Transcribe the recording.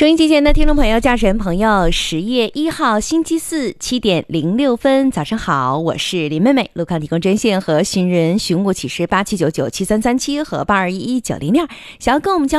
收音机前的听众朋友、驾驶员朋友，10月1号星期四7点06分，早上好，我是林妹妹。路况提供专线和寻人寻物启事87997337和82119062，想要跟我们交